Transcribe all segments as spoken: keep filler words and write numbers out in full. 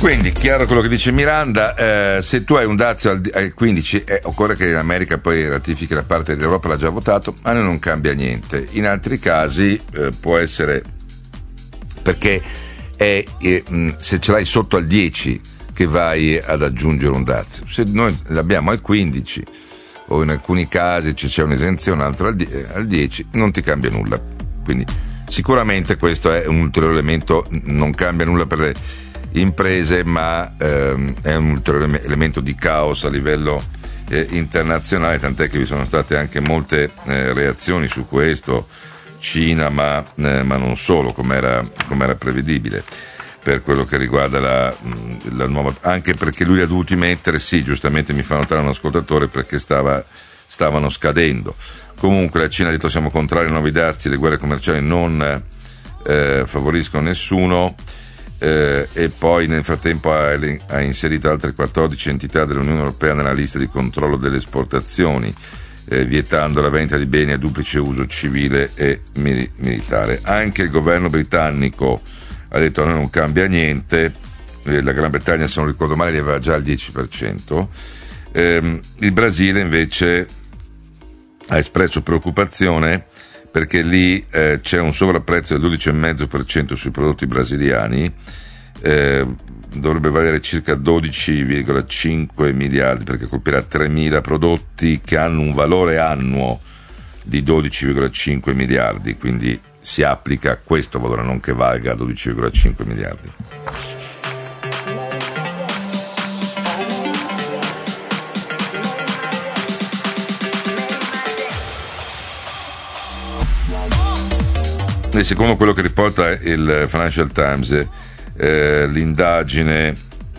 Quindi, chiaro quello che dice Miranda, eh, se tu hai un dazio al, al quindici, eh, occorre che l'America poi ratifichi la parte dell'Europa, l'ha già votato, ma non cambia niente. In altri casi eh, può essere perché è, eh, mh, se ce l'hai sotto al dieci che vai ad aggiungere un dazio. Se noi l'abbiamo al quindici o in alcuni casi c'è un'esenzione, un altro al dieci, non ti cambia nulla. Quindi sicuramente questo è un ulteriore elemento, non cambia nulla per le imprese, ma ehm, è un ulteriore elemento di caos a livello eh, internazionale, tant'è che vi sono state anche molte eh, reazioni su questo, Cina, ma, eh, ma non solo, come era prevedibile, per quello che riguarda la, la nuova, anche perché lui li ha dovuti mettere, sì, giustamente mi fa notare un ascoltatore, perché stava, stavano scadendo. Comunque la Cina ha detto: siamo contrari ai nuovi dazi, le guerre commerciali non eh, favoriscono nessuno. Eh, e poi nel frattempo ha, ha inserito altre quattordici entità dell'Unione Europea nella lista di controllo delle esportazioni, eh, vietando la vendita di beni a duplice uso civile e mili- militare. Anche il governo britannico ha detto: a noi non cambia niente. eh, la Gran Bretagna, se non ricordo male, li aveva già al dieci per cento. Eh, il Brasile invece ha espresso preoccupazione perché lì eh, c'è un sovrapprezzo del dodici virgola cinque per cento sui prodotti brasiliani, eh, dovrebbe valere circa dodici virgola cinque miliardi, perché colpirà tremila prodotti che hanno un valore annuo di dodici virgola cinque miliardi, quindi si applica a questo valore, non che valga dodici virgola cinque miliardi. E secondo quello che riporta il Financial Times, eh, l'indagine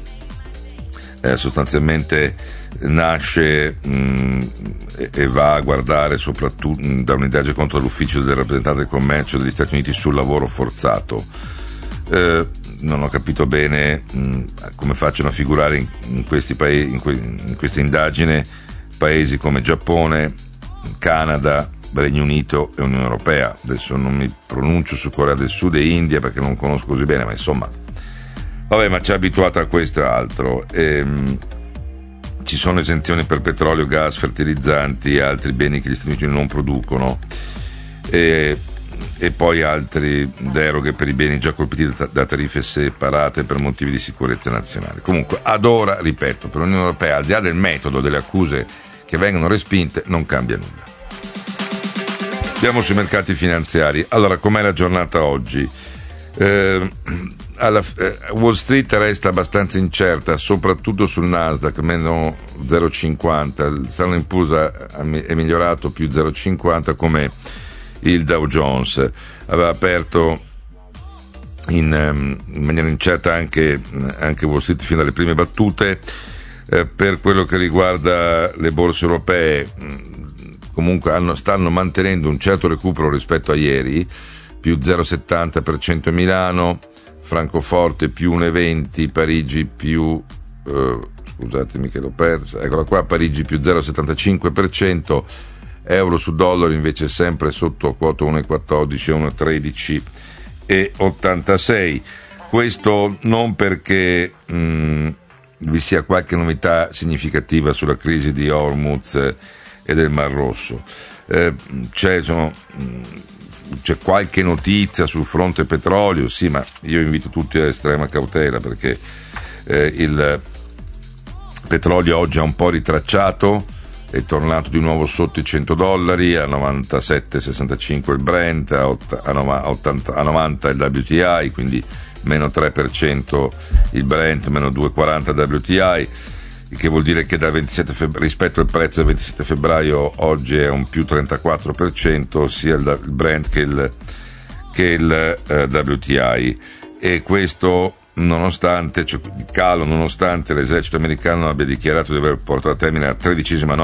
eh, sostanzialmente nasce mh, e, e va a guardare soprattutto mh, da un'indagine contro l'ufficio del rappresentante del commercio degli Stati Uniti sul lavoro forzato. Eh, non ho capito bene mh, come facciano a figurare in, in questi paesi, in, que- in questa indagine, paesi come Giappone, Canada, Regno Unito e Unione Europea. Adesso non mi pronuncio su Corea del Sud e India perché non conosco così bene, ma insomma, vabbè, ma ci ha abituato a questo e altro. Ehm, ci sono esenzioni per petrolio, gas, fertilizzanti e altri beni che gli Stati Uniti non producono, e, e poi altre deroghe per i beni già colpiti da, da tariffe separate per motivi di sicurezza nazionale. Comunque, ad ora, ripeto, per l'Unione Europea, al di là del metodo, delle accuse che vengono respinte, non cambia nulla. Andiamo sui mercati finanziari. Allora, com'è la giornata oggi? Eh, alla, eh, Wall Street resta abbastanza incerta, soprattutto sul Nasdaq, meno zero virgola cinquanta. Il Standard and Poor's è migliorato, più zero virgola cinquanta, come il Dow Jones. Aveva aperto in, in maniera incerta anche, anche Wall Street fino alle prime battute. Eh, per quello che riguarda le borse europee, comunque hanno, stanno mantenendo un certo recupero rispetto a ieri, più zero virgola settanta per cento Milano, Francoforte più uno virgola venti, Parigi più eh, scusatemi che l'ho persa, eccola qua, Parigi più zero virgola settantacinque per cento, euro su dollaro invece sempre sotto quota uno virgola quattordici, uno virgola tredici e ottantasei. Questo non perché mh, vi sia qualche novità significativa sulla crisi di Hormuz e del Mar Rosso. Eh, c'è, sono, c'è qualche notizia sul fronte petrolio, sì, ma io invito tutti a estrema cautela, perché eh, il petrolio oggi ha un po' ritracciato, è tornato di nuovo sotto i cento dollari, a novantasette virgola sessantacinque il Brent, a, ottanta, a novanta il W T I, quindi meno tre per cento il Brent, meno due virgola quaranta il W T I, che vuol dire che dal ventisette febbraio, rispetto al prezzo del ventisette febbraio, oggi è un più trentaquattro per cento sia il Brent che il, che il eh, W T I, e questo nonostante, cioè il calo nonostante l'esercito americano abbia dichiarato di aver portato a termine la tredicesima